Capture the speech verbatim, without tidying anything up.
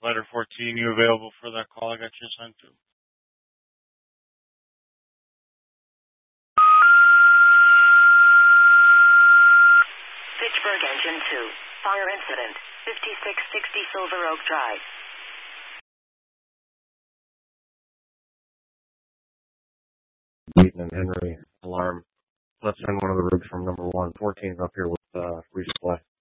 Letter fourteen, you available for that call I got you assigned to? Fitchburg Engine two. Fire incident. fifty-six sixty Silver Oak Drive. Wheaton and Henry, alarm. Let's send one of the rigs from number one. fourteen's up here with uh, resupply.